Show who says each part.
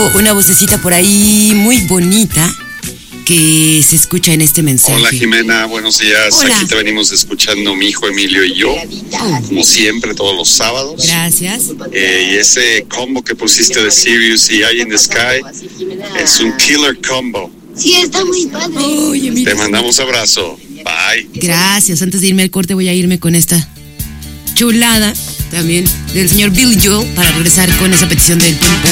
Speaker 1: una vocecita por ahí muy bonita que se escucha en este mensaje.
Speaker 2: Hola Jimena, buenos días.
Speaker 1: Hola.
Speaker 2: Aquí te venimos escuchando mi hijo Emilio y yo, como siempre, todos los sábados.
Speaker 1: Gracias.
Speaker 2: Y ese combo que pusiste de Sirius y Eye in the Sky es un killer combo.
Speaker 3: Sí, está muy padre.
Speaker 1: Oye, mira.
Speaker 2: Te mandamos abrazo. Bye.
Speaker 1: Gracias. Antes de irme al corte voy a irme con esta chulada también del señor Billy Joel para regresar con esa petición del tiempo.